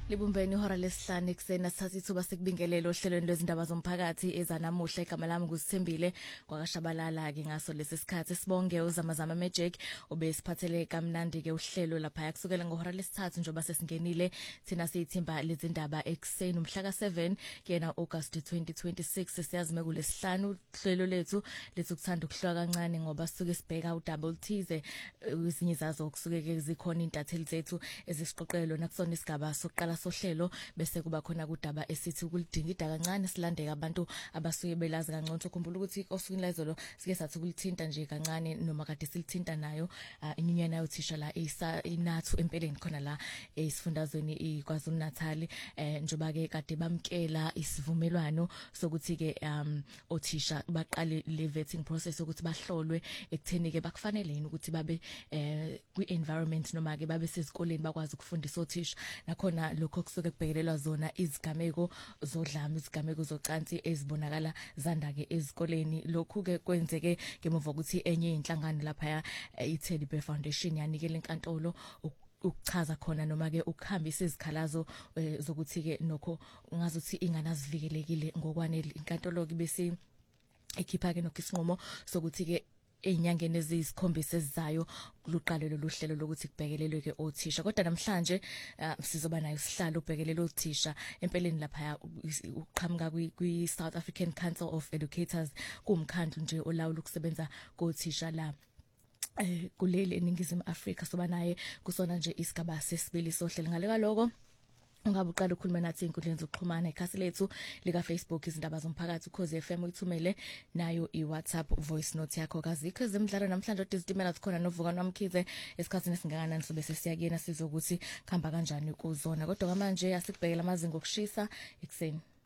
Libumbeni ihora lesihlanu ekuseni sithatha ithuba sikubingelele ohlelweni lwezindaba zomphakathi ezanamuhla. Igama lami nguSithembile kwakashabalala ke ngaso lesi sikhathi. Sibonge uZamazama Magic obesiphathele kamnandi ke uhlelo lapha kusukela ngehora lesithathu njengoba sesingenile thina siyithimba lezindaba ekuseni umhla ka7 kena August 2026. Siyazi kulesihlanu uhlelo lethu kuthanda ukuhlwa kancane ngoba sisuke sibheka uDouble Tze izinye zazo kusuke ke zikhona intatheli zethu ezisiqoqelo nakusona isigaba sokuqala sohlelo bese kuba khona kudaba esithi ukulidingida kancane silandeka abantu abasuke belazi kancane. Ukhumbula ukuthi osukwini lazolo sike sathi ukulithinta nje kancane noma kade silithinta nayo inyunyana yothisha la inathu empeleni khona la esifundazweni iKwaZulu Natal. Njoba ke kade bamkela isivumelwano sokuthi ke othisha baqale le vetting process ukuthi bahlolwe ekutheni ke bakufanele yini ukuthi babe kwi-environment noma ke babe sezikoleni bakwazi ukufundisa othisha. Nakhona lokho kusuke kubhekelelwa zona izigameko zodlame, izigameko zocansi ezibonakala zanda ke ezikoleni. Lokhu ke kwenzeke ngemuva ukuthi enye inhlangano lapha iTeddy Bear Foundation yanikela inkantolo ukuchaza khona noma ke ukuhambisa izikhalazo zokuthi ke nokho ngazuthi ingane azivikelekile ngokwanele. Inkantolo ke bese ekhipha ke nokho isinqumo sokuthi ke enyangeni eziyisikhombisa ezizayo luqale lolu hlelo lokuthi kubhekelelwe ke othisha. Kodwa namhlanje sizoba nayo sihlalo ubhekelele othisha empeleni lapha uqhamuka kwi-South African Council of Educators, kumkhandlu nje olawula ukusebenza kothisha la kuleli eNingizimu Afrika. Soba naye kusona nje isigaba sesibili sohlelo. Ngale kaloko ungabe uqala ukukhuluma nathi inkundleni zokuxhumana, ikhasi lethu lika Facebook izindaba zomphakathi Ukhozi FM, uyithumele nayo iWhatsApp voice note yakho. Kazikho ezemidlalo namhlanje odizitimela sikhona noVukani Wamkhize esikhathini esingakanani sobe sesiyakena sizokuthi khamba kanjani kuzona. Kodwa manje asikubhekela amazinga okushisa ekuseni.